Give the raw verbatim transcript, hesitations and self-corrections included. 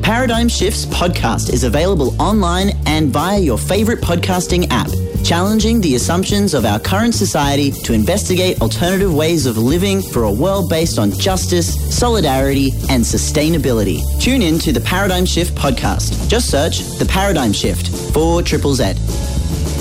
Paradigm Shifts podcast is available online and via your favorite podcasting app, challenging the assumptions of our current society to investigate alternative ways of living for a world based on justice, solidarity, and sustainability. Tune in to the Paradigm Shift podcast. Just search The Paradigm Shift for Triple Z.